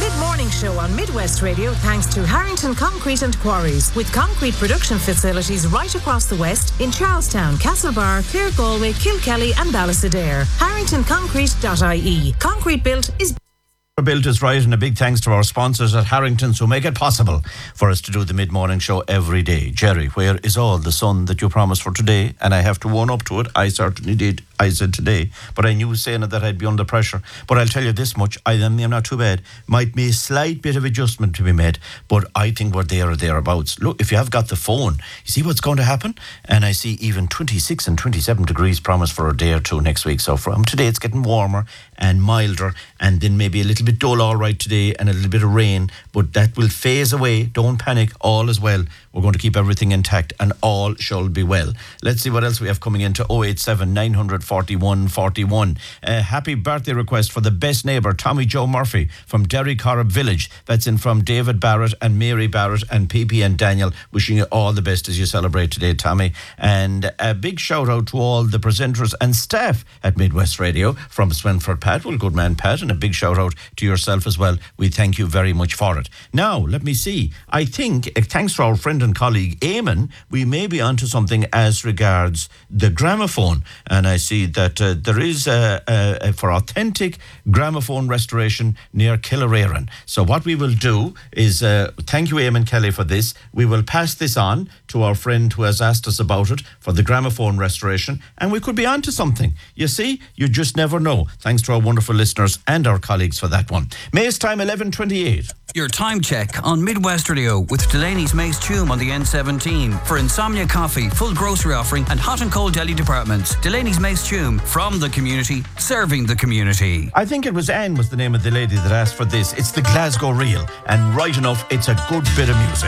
mid-morning show on Midwest Radio thanks to Harrington Concrete and Quarries, with concrete production facilities right across the West in Charlestown, Castlebar, Clare, Galway, Kilkelly and Ballastadair. HarringtonConcrete.ie. Concrete built is Built is right, and a big thanks to our sponsors at Harrington's who make it possible for us to do the mid-morning show every day. Jerry, where is all the sun that you promised for today? And I have to own up to it. I certainly did. I said today, but I knew saying it that I'd be under pressure. But I'll tell you this much, I'm not too bad. Might be a slight bit of adjustment to be made, but I think we're there or thereabouts. Look, if you have got the phone, you see what's going to happen? And I see even 26 and 27 degrees promised for a day or two next week. So from today, it's getting warmer and milder, and then maybe a little bit dull all right today and a little bit of rain, but that will phase away. Don't panic, all is well. We're going to keep everything intact and all shall be well. Let's see what else we have coming into 087 941 41. Happy birthday request for the best neighbour, Tommy Joe Murphy from Derry Corrib Village. That's in from David Barrett and Mary Barrett and PP and Daniel. Wishing you all the best as you celebrate today, Tommy. And a big shout out to all the presenters and staff at Midwest Radio from Swinford Pat. Well, good man, Pat, and a big shout out to yourself as well. We thank you very much for it. Now, let me see. I think, thanks to our friend and colleague Eamon, we may be onto something as regards the gramophone. And I see that there is for authentic gramophone restoration near Killereran. So what we will do is, thank you Eamon Kelly for this. We will pass this on to our friend who has asked us about it for the gramophone restoration, and we could be onto something. You see, you just never know. Thanks to our wonderful listeners and our colleagues for that one. May's time 11:28. Your time check on Midwest Radio with Delaney's Mace Tume on the N17 for Insomnia Coffee, full grocery offering and hot and cold deli departments. Delaney's Mace Tume, from the community, serving the community. I think it was Anne was the name of the lady that asked for this. It's the Glasgow Reel, and right enough, it's a good bit of music.